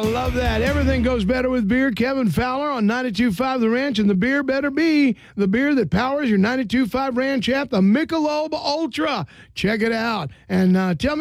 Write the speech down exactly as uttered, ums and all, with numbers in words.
love that. Everything goes better with beer. Kevin Fowler on ninety-two point five The Ranch, and the beer better be the beer that powers your ninety-two point five Ranch app, the Michelob Ultra. Check it out. And uh, tell me